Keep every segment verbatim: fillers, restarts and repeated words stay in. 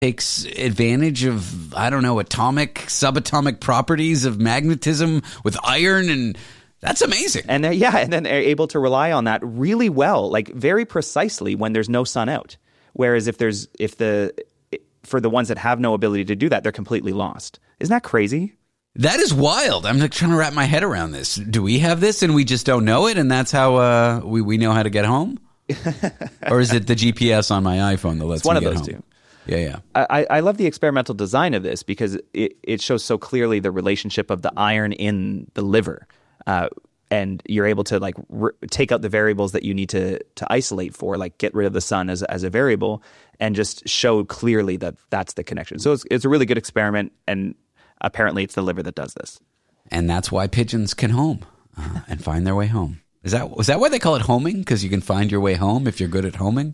takes advantage of, I don't know, atomic, subatomic properties of magnetism with iron, and that's amazing. And they're, yeah, and then they're able to rely on that really well, like very precisely when there's no sun out. Whereas if there's if the for the ones that have no ability to do that, they're completely lost. Isn't that crazy? That is wild. I'm like trying to wrap my head around this. Do we have this and we just don't know it, and that's how uh, we we know how to get home? Or is it the G P S on my iPhone that lets it's one me of get those home? two. Yeah, yeah. I, I love the experimental design of this because it, it shows so clearly the relationship of the iron in the liver. Uh, and you're able to like re- take out the variables that you need to to isolate for, like get rid of the sun as, as a variable, and just show clearly that that's the connection. So it's, it's a really good experiment, and apparently it's the liver that does this. And that's why pigeons can home uh, and find their way home. Is that was that why they call it homing? Because you can find your way home if you're good at homing?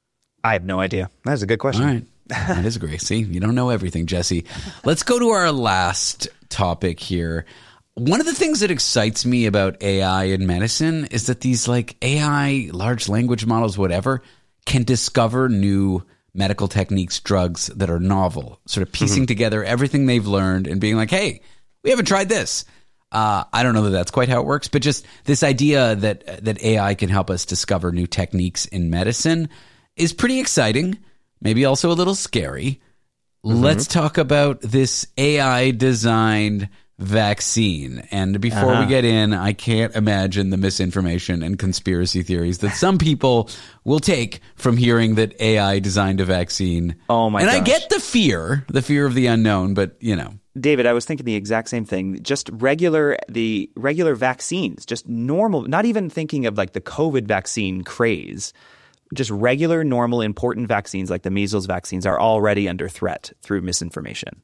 I have no idea. That's a good question. All right. That is great. See, you don't know everything, Jesse. Let's go to our last topic here. One of the things that excites me about A I in medicine is that these like A I, large language models, whatever, can discover new medical techniques, drugs that are novel, sort of piecing mm-hmm. together everything they've learned and being like, hey, we haven't tried this. Uh, I don't know that that's quite how it works, but just this idea that that A I can help us discover new techniques in medicine is pretty exciting, maybe also a little scary. Mm-hmm. Let's talk about this A I-designed vaccine. And before uh-huh. we get in, I can't imagine the misinformation and conspiracy theories that some people will take from hearing that A I designed a vaccine. Oh my and gosh. I get the fear, the fear of the unknown, but you know. David, I was thinking the exact same thing. Just regular, the regular vaccines, just normal, not even thinking of like the COVID vaccine craze. Just regular, normal, important vaccines like the measles vaccines are already under threat through misinformation.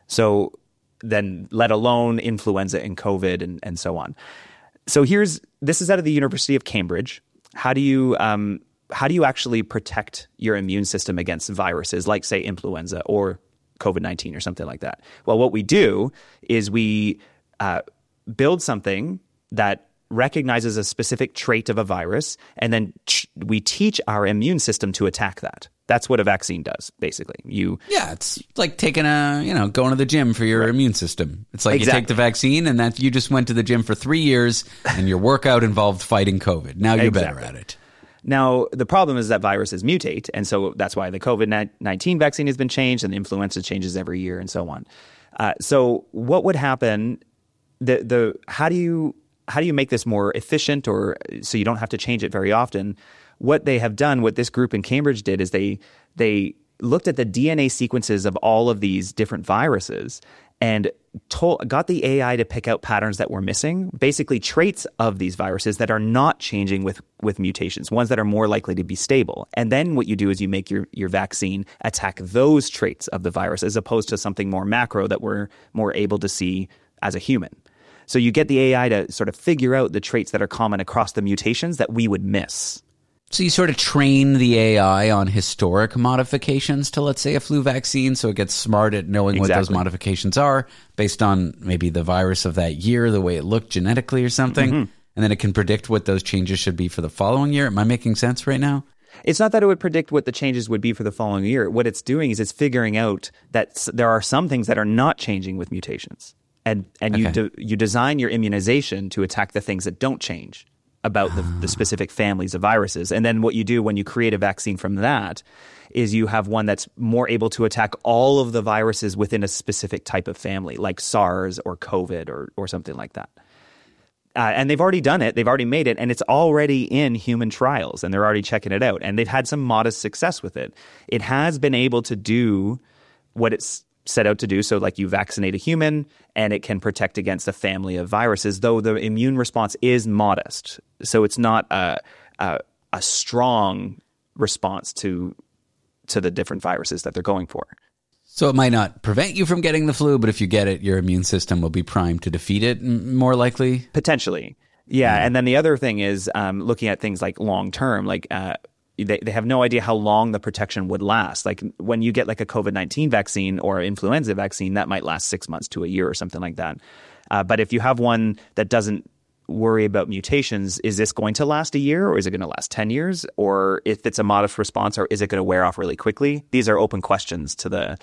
So then let alone influenza and COVID and, and so on. So here's, this is out of the University of Cambridge. How do you, um, how do you actually protect your immune system against viruses like, say, influenza or COVID nineteen or something like that? Well, what we do is we uh, build something that recognizes a specific trait of a virus, and then ch- we teach our immune system to attack that. That's what a vaccine does, basically. You Yeah, it's like taking a, you know, going to the gym for your right. immune system. It's like exactly. you take the vaccine and that you just went to the gym for three years and your workout involved fighting COVID. Now you're exactly. better at it. Now, the problem is that viruses mutate, and so that's why the COVID nineteen vaccine has been changed and the influenza changes every year and so on. Uh, so what would happen, the the how do you how do you make this more efficient or so you don't have to change it very often? What they have done, what this group in Cambridge did is they they looked at the D N A sequences of all of these different viruses and told, got the A I to pick out patterns that were missing, basically traits of these viruses that are not changing with, with mutations, ones that are more likely to be stable. And then what you do is you make your, your vaccine attack those traits of the virus as opposed to something more macro that we're more able to see as a human. So you get the A I to sort of figure out the traits that are common across the mutations that we would miss. So you sort of train the A I on historic modifications to, let's say, a flu vaccine, so it gets smart at knowing exactly. what those modifications are based on maybe the virus of that year, the way it looked genetically or something, mm-hmm. and then it can predict what those changes should be for the following year. Am I making sense right now? It's not that it would predict what the changes would be for the following year. What it's doing is it's figuring out that there are some things that are not changing with mutations. And and okay. you de- you design your immunization to attack the things that don't change about the, the specific families of viruses. And then what you do when you create a vaccine from that is you have one that's more able to attack all of the viruses within a specific type of family, like SARS or COVID or or something like that. Uh, and they've already done it. They've already made it. And it's already in human trials. And they're already checking it out. And they've had some modest success with it. It has been able to do what it's set out to do. So like you vaccinate a human and it can protect against a family of viruses, though the immune response is modest. So it's not a, a, a strong response to to the different viruses that they're going for. So it might not prevent you from getting the flu, but if you get it, your immune system will be primed to defeat it more likely? Potentially. Yeah. Mm. And then the other thing is um, looking at things like long term, like uh, They they have no idea how long the protection would last. Like when you get like a COVID nineteen vaccine or influenza vaccine, that might last six months to a year or something like that. Uh, but if you have one that doesn't worry about mutations, is this going to last a year or is it going to last ten years? Or if it's a modest response, or is it going to wear off really quickly? These are open questions to the